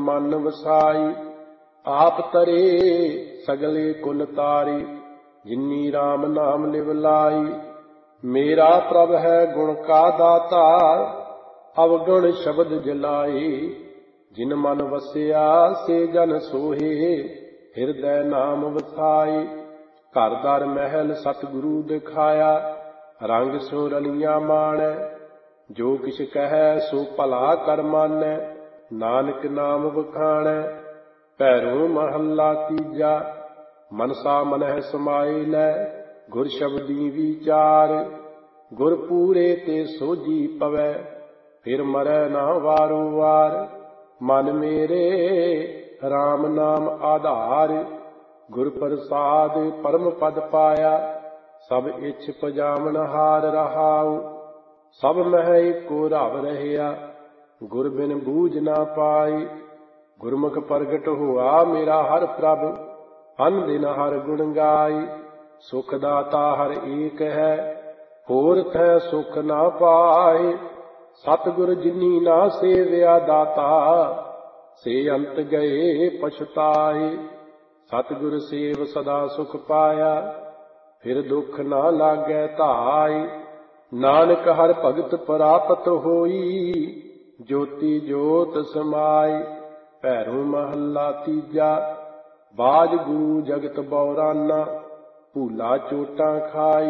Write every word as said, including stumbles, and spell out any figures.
मन वसाई। आप तरे सगले कुल तारी, जिन्नी राम नाम लिव लाई। मेरा प्रभ है गुण का दाता, अवगुण शब्द जलाई। जिन मन वसिया से जन सोहे, हिरदय नाम वसाई। घर दर महल सतगुरु दिखाया, रंग सो रलिया माणै। जो किछ कहै सो भला कर मानै, नानक नाम बखाणै। भैरो महला तीजा, मनसा मनह समाए लै। गुर शब्दी विचार, गुर पूरे ते सोझी पवै। फिर मरै ना वारो वार, मन मेरे राम नाम आधार। गुर प्रसाद परम पद पाया, सब इच्छ पजामन हार रहाऊ। सब मह एको रव रहया, गुर बिन बूझ ना पाई। गुरमुख प्रगट हुआ मेरा हर प्रभ, अन दिन हर गुण गाई। सुख दाता हर एक है, होर थै सुख ना पाए। सतगुर जिनी ना सेव्या दाता, से अंत गए पछताए। सतगुर सेव सदा सुख पाया, फिर दुख ना लागै धाई। नानक हर भगत प्राप्त होई, ज्योति जोत समाई। भैरो महला तीजा, बाज गुरु जगत बौराना। भूला चोटां खाई,